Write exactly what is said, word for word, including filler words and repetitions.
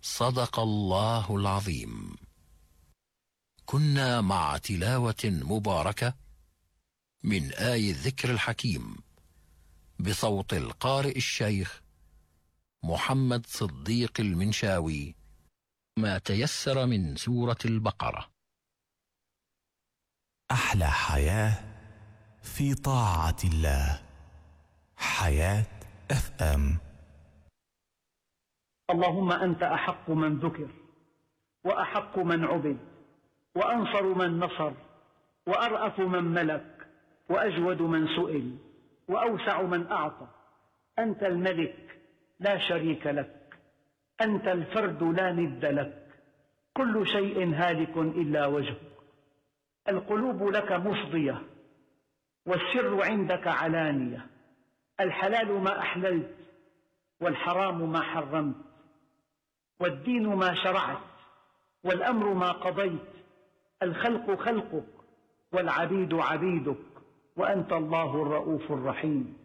صدق الله العظيم. كنا مع تلاوة مباركة من آي الذكر الحكيم بصوت القارئ الشيخ محمد صديق المنشاوي، ما تيسر من سورة البقرة. أحلى حياة في طاعة الله. حياة اف ام. اللهم أنت أحق من ذكر، وأحق من عبد، وأنصر من نصر، وأرأف من ملك، وأجود من سئل، وأوسع من أعطى. أنت الملك لا شريك لك، أنت الفرد لا ند لك، كل شيء هالك إلا وجهك. القلوب لك مفضية، والسر عندك علانية. الحلال ما أحللت، والحرام ما حرمت، والدين ما شرعت، والأمر ما قضيت. الخلق خلقك، والعبيد عبيدك، وأنت الله الرؤوف الرحيم.